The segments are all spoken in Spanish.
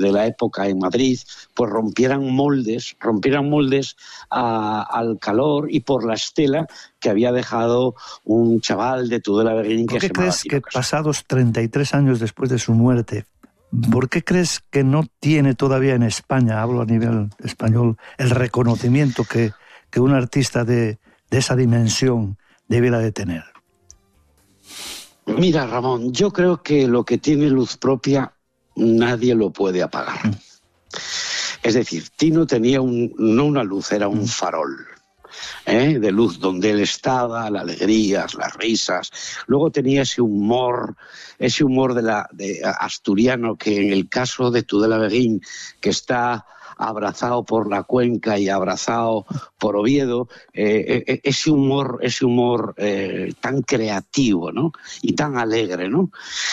de la época en Madrid, pues rompieran moldes al calor y por la estela que había dejado un chaval de Tudela Beguín que se llamaba ¿Por qué crees Tino que Casal. pasados 33 años después de su muerte, por qué crees que no tiene todavía en España, hablo a nivel español, el reconocimiento que un artista de esa dimensión debiera de tener? Mira, Ramón, yo creo que lo que tiene luz propia nadie lo puede apagar. Es decir, Tino tenía no una luz, era un farol de luz donde él estaba, las alegrías, las risas. Luego tenía ese humor de asturiano que en el caso de Tudela Beguín, que está abrazado por la Cuenca y abrazado por Oviedo, ese humor tan creativo, ¿no? Y tan alegre, ¿no?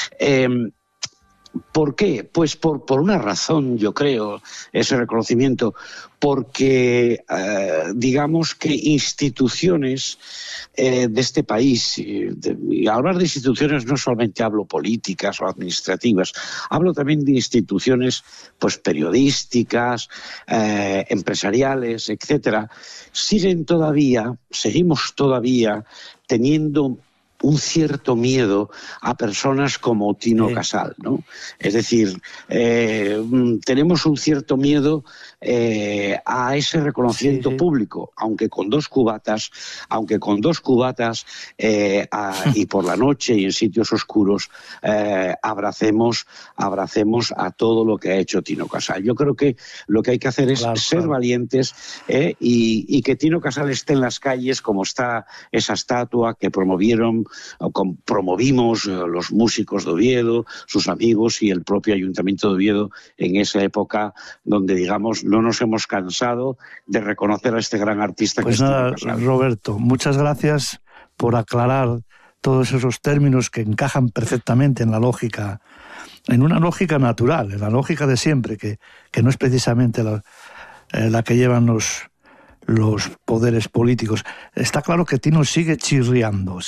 ¿Por qué? Pues por una razón, yo creo, ese reconocimiento, porque digamos que instituciones de este país, y al hablar de instituciones no solamente hablo políticas o administrativas, hablo también de instituciones pues periodísticas, empresariales, etcétera, seguimos todavía teniendo un cierto miedo a personas como Tino Casal, ¿no? Es decir, tenemos un cierto miedo a ese reconocimiento público, aunque con dos cubatas y por la noche y en sitios oscuros abracemos a todo lo que ha hecho Tino Casal. Yo creo que lo que hay que hacer es ser valientes y que Tino Casal esté en las calles como está esa estatua que promovimos los músicos de Oviedo, sus amigos y el propio Ayuntamiento de Oviedo en esa época donde, digamos, no nos hemos cansado de reconocer a este gran artista. Pues que es nada, Tino Casal. Roberto, muchas gracias por aclarar todos esos términos que encajan perfectamente en una lógica natural, en la lógica de siempre, que no es precisamente la que llevan los poderes políticos. Está claro que Tino sigue chirriando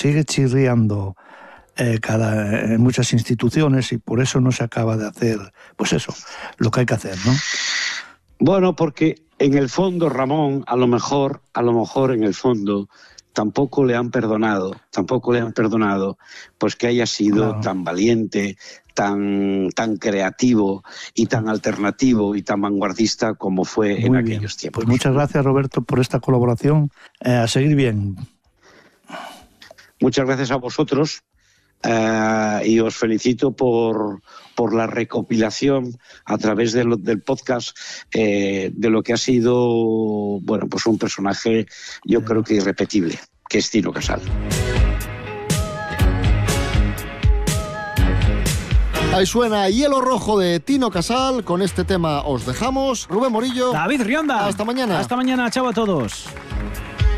en muchas instituciones y por eso no se acaba de hacer, pues eso, lo que hay que hacer, ¿no? Bueno, porque en el fondo, Ramón, a lo mejor en el fondo tampoco le han perdonado pues que haya sido tan valiente, tan creativo y tan alternativo y tan vanguardista como fue en aquellos tiempos. Pues muchas gracias, Roberto, por esta colaboración. A seguir bien. Muchas gracias a vosotros y os felicito por la recopilación a través del podcast de lo que ha sido, bueno, pues un personaje, yo creo que irrepetible, que es Tino Casal. Ahí suena Hielo Rojo de Tino Casal. Con este tema os dejamos. Rubén Morillo. David Rionda. Hasta mañana. Hasta mañana. Chao a todos.